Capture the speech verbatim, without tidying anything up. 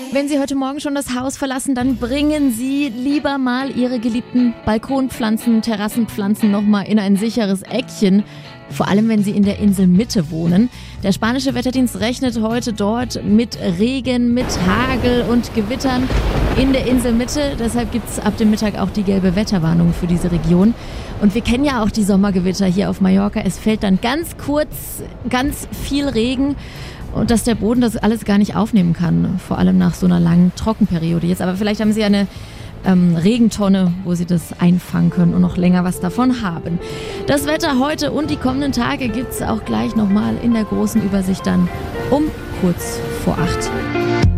Wenn Sie heute Morgen schon das Haus verlassen, dann bringen Sie lieber mal Ihre geliebten Balkonpflanzen, Terrassenpflanzen nochmal in ein sicheres Eckchen. Vor allem, wenn Sie in der Inselmitte wohnen. Der spanische Wetterdienst rechnet heute dort mit Regen, mit Hagel und Gewittern in der Inselmitte. Deshalb gibt es ab dem Mittag auch die gelbe Wetterwarnung für diese Region. Und wir kennen ja auch die Sommergewitter hier auf Mallorca. Es fällt dann ganz kurz ganz viel Regen. Und dass der Boden das alles gar nicht aufnehmen kann, vor allem nach so einer langen Trockenperiode jetzt. Aber vielleicht haben Sie eine ähm, Regentonne, wo Sie das einfangen können und noch länger was davon haben. Das Wetter heute und die kommenden Tage gibt es auch gleich nochmal in der großen Übersicht dann um kurz vor acht.